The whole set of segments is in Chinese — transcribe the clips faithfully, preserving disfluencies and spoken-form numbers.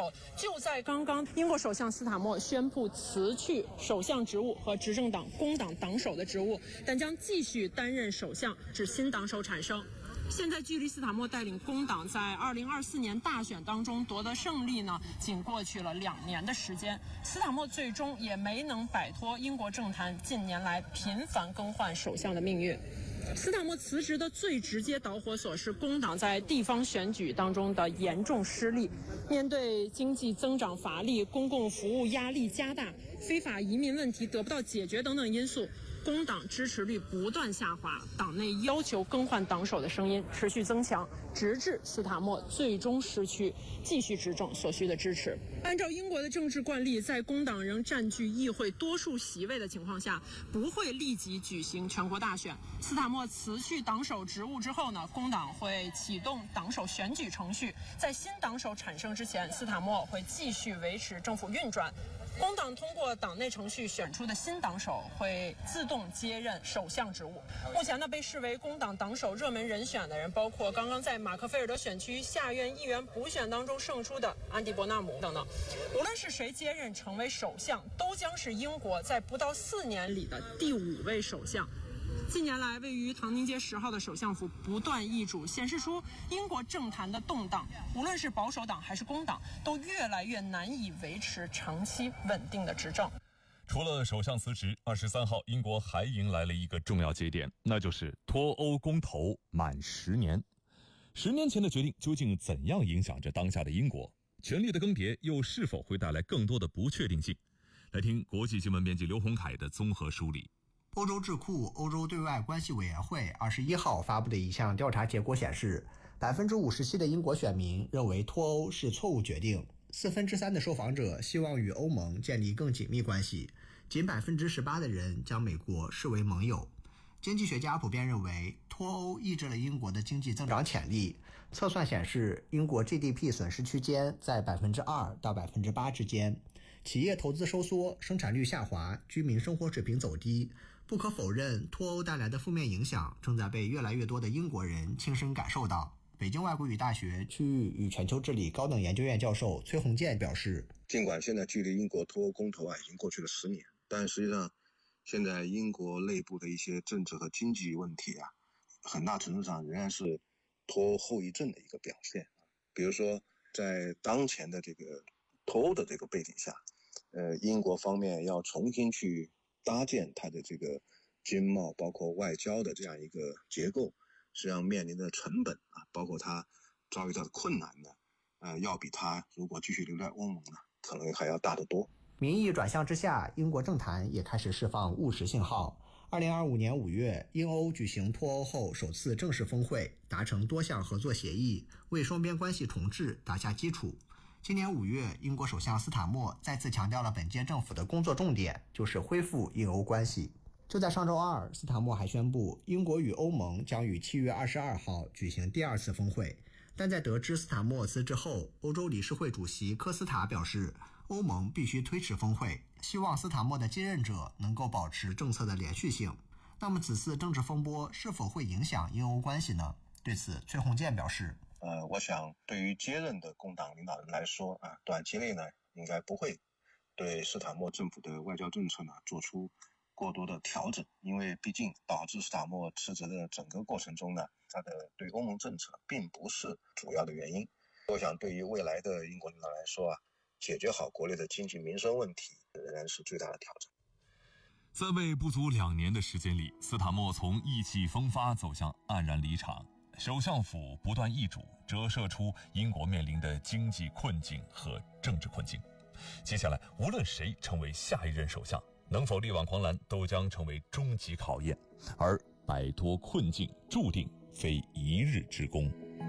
候，就在刚刚，英国首相斯塔默宣布辞去首相职务和执政党工党党首的职务，但将继续担任首相，至新党首产生。现在距离斯塔默带领工党在二零二四年大选当中夺得胜利呢，仅过去了两年的时间。斯塔默最终也没能摆脱英国政坛近年来频繁更换首相的命运。斯塔默辞职的最直接导火索是工党在地方选举当中的严重失利。面对经济增长乏力、公共服务压力加大、非法移民问题得不到解决等等因素，工党支持率不断下滑，党内要求更换党首的声音持续增强，直至斯塔默最终失去继续执政所需的支持。按照英国的政治惯例，在工党仍占据议会多数席位的情况下，不会立即举行全国大选。斯塔默辞去党首职务之后呢，工党会启动党首选举程序，在新党首产生之前，斯塔默会继续维持政府运转。工党通过党内程序选出的新党首会自动接任首相职务。目前呢，被视为工党党首热门人选的人，包括刚刚在马克菲尔德选区下院议员补选当中胜出的安迪·伯纳姆等等。无论是谁接任成为首相，都将是英国在不到四年里的第五位首相。近年来，位于唐宁街十号的首相府不断易主，显示出英国政坛的动荡。无论是保守党还是工党，都越来越难以维持长期稳定的执政。 除了首相辞职，二十三号英国还迎来了一个重要节点，那就是脱欧公投满十年。十年前的决定究竟怎样影响着当下的英国？权力的更迭又是否会带来更多的不确定性？来听国际新闻编辑刘洪凯的综合梳理。 欧洲智库欧洲对外关系委员会二十一号发布的一项调查结果显示， 百分之五十七 的英国选民认为脱欧是错误决定，四分之三的受访者希望与欧盟建立更紧密关系，仅 百分之十八 的人将美国视为盟友。经济学家普遍认为，脱欧抑制了英国的经济增长潜力。测算显示，英国 G D P 损失区间在 百分之二 到 百分之八 之间，企业投资收缩，生产率下滑，居民生活水平走低。不可否认，脱欧带来的负面影响正在被越来越多的英国人亲身感受到。北京外国语大学区域与全球治理高等研究院教授崔洪建表示， 尽管现在距离英国脱欧公投啊已经过去了十年，但实际上现在英国内部的一些政治和经济问题啊，很大程度上仍然是脱欧后遗症的一个表现。比如说在当前的这个脱欧的这个背景下，呃，英国方面要重新去搭建它的这个经贸包括外交的这样一个结构，实际上面临的成本啊，包括它遭遇到的困难呢，呃，要比它如果继续留在欧盟呢，可能还要大得多。 民意转向之下，英国政坛也开始释放务实信号。二零二五年五月，英欧举行脱欧后首次正式峰会，达成多项合作协议，为双边关系重置打下基础。今年五月，英国首相斯塔默再次强调了本届政府的工作重点，就是恢复英欧关系。就在上周二，斯塔默还宣布，英国与欧盟将于七月二十二号举行第二次峰会。但在得知斯塔默辞职后，欧洲理事会主席科斯塔表示，欧盟必须推迟峰会，希望斯塔默的接任者能够保持政策的连续性。那么此次政治风波是否会影响英欧关系呢？对此，崔洪建表示， 呃，我想对于接任的工党领导人来说啊，短期内呢，应该不会对斯塔默政府的外交政策呢做出过多的调整，因为毕竟导致斯塔默辞职的整个过程中呢，他的对欧盟政策并不是主要的原因。我想对于未来的英国领导来说啊，解决好国内的经济民生问题仍然是最大的挑战。 在为不足两年的时间里，斯塔默从意气风发走向黯然离场，首相府不断易主，折射出英国面临的经济困境和政治困境。接下来无论谁成为下一任首相，能否力挽狂澜都将成为终极考验，而摆脱困境注定非一日之功。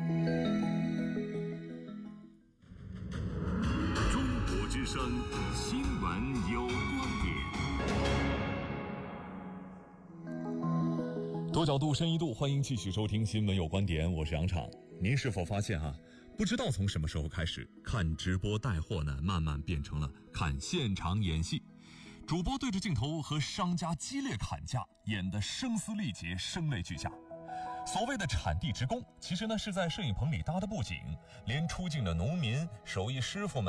中国之声，新闻有观点。 多角度深一度，欢迎继续收听新闻有观点，我是杨畅。您是否发现啊，不知道从什么时候开始，看直播带货呢，慢慢变成了看现场演戏。主播对着镜头和商家激烈砍价，演得声嘶力竭，声泪俱下。所谓的产地直供，其实呢是在摄影棚里搭的布景，连出镜的农民、手艺师傅们